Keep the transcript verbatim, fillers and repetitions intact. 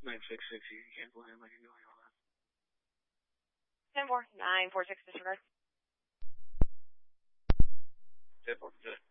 nine six six, you can cancel him. I can go handle that. ten four. nine four six, disregard. ten four, good.